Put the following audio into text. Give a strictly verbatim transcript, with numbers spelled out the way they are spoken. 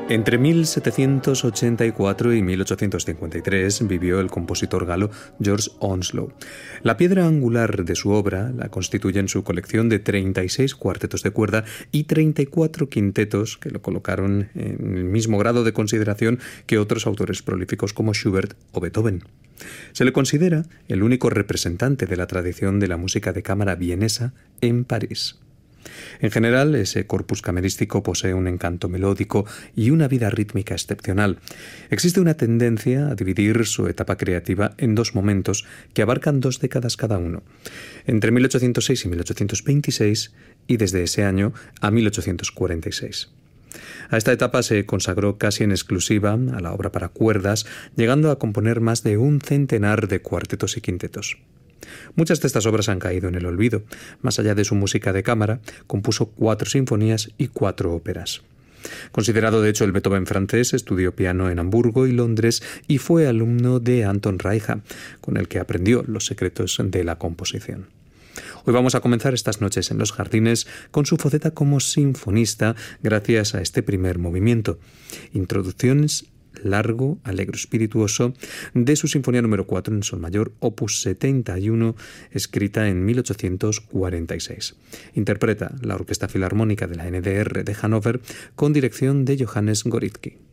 Entre mil setecientos ochenta y cuatro y mil ochocientos cincuenta y tres vivió el compositor galo George Onslow. La piedra angular de su obra la constituyen su colección de treinta y seis cuartetos de cuerda y treinta y cuatro quintetos que lo colocaron en el mismo grado de consideración que otros autores prolíficos como Schubert o Beethoven. Se le considera el único representante de la tradición de la música de cámara vienesa en París. En general, ese corpus camerístico posee un encanto melódico y una vida rítmica excepcional. Existe una tendencia a dividir su etapa creativa en dos momentos que abarcan dos décadas cada uno, entre mil ochocientos seis y mil ochocientos veintiséis y desde ese año a mil ochocientos cuarenta y seis. A esta etapa se consagró casi en exclusiva a la obra para cuerdas, llegando a componer más de un centenar de cuartetos y quintetos. Muchas de estas obras han caído en el olvido. Más allá de su música de cámara, compuso cuatro sinfonías y cuatro óperas. Considerado de hecho el Beethoven francés, estudió piano en Hamburgo y Londres y fue alumno de Anton Reicha, con el que aprendió los secretos de la composición. Hoy vamos a comenzar estas noches en los jardines con su faceta como sinfonista gracias a este primer movimiento. Introducciones largo, alegro, espirituoso, de su Sinfonía número cuatro en sol mayor, opus setenta y uno, escrita en mil ochocientos cuarenta y seis. Interpreta la Orquesta Filarmónica de la N D R de Hannover con dirección de Johannes Gorizki.